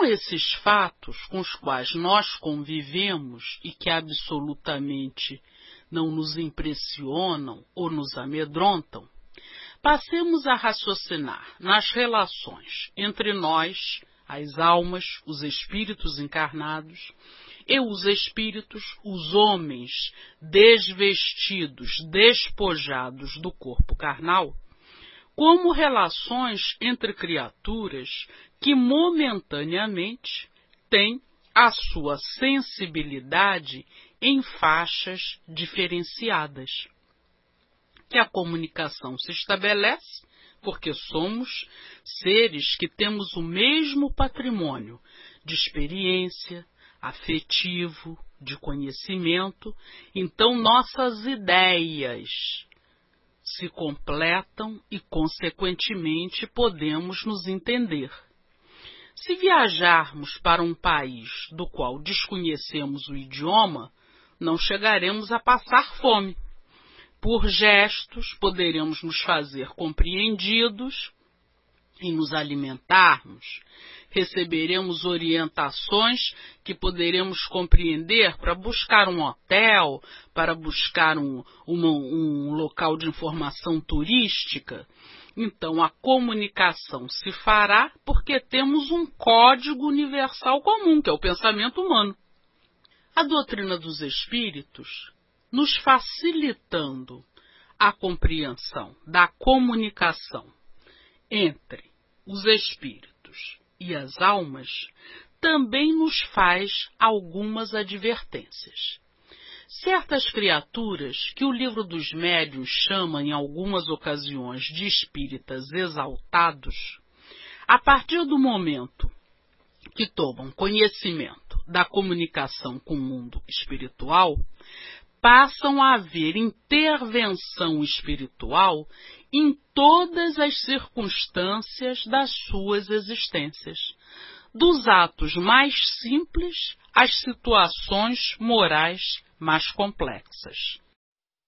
São esses fatos com os quais nós convivemos e que absolutamente não nos impressionam ou nos amedrontam. Passemos a raciocinar nas relações entre nós, as almas, os espíritos encarnados, e os espíritos, os homens desvestidos, despojados do corpo carnal, como relações entre criaturas que momentaneamente têm a sua sensibilidade em faixas diferenciadas. Que a comunicação se estabelece porque somos seres que temos o mesmo patrimônio de experiência, afetivo, de conhecimento, então nossas ideias se completam e, consequentemente, podemos nos entender. Se viajarmos para um país do qual desconhecemos o idioma, não chegaremos a passar fome. Por gestos, poderemos nos fazer compreendidos e nos alimentarmos. Receberemos orientações que poderemos compreender para buscar um hotel, para buscar um local de informação turística. Então, a comunicação se fará porque temos um código universal comum, que é o pensamento humano. A doutrina dos espíritos, nos facilitando a compreensão da comunicação entre os espíritos e as almas, também nos faz algumas advertências. Certas criaturas, que o livro dos médiuns chama em algumas ocasiões de espíritas exaltados, a partir do momento que tomam conhecimento da comunicação com o mundo espiritual, passam a haver intervenção espiritual em todas as circunstâncias das suas existências, dos atos mais simples às situações morais mais complexas.